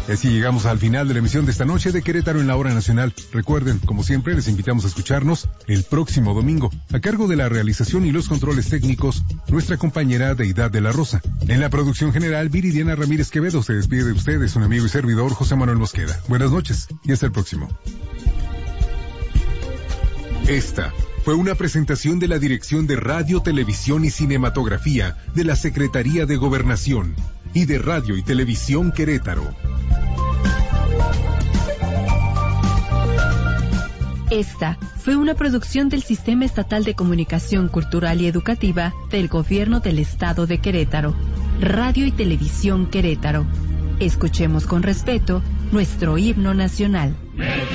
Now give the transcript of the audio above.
Y así llegamos al final de la emisión de esta noche de Querétaro en la Hora Nacional. Recuerden, como siempre, les invitamos a escucharnos el próximo domingo. A cargo de la realización y los controles técnicos, nuestra compañera Deidad de la Rosa. En la producción general, Viridiana Ramírez Quevedo se despide de ustedes, un amigo y servidor, José Manuel Mosqueda. Buenas noches y hasta el próximo. Esta fue una presentación de la Dirección de Radio, Televisión y Cinematografía de la Secretaría de Gobernación y de Radio y Televisión Querétaro. Esta fue una producción del Sistema Estatal de Comunicación Cultural y Educativa del Gobierno del Estado de Querétaro. Radio y Televisión Querétaro. Escuchemos con respeto nuestro himno nacional.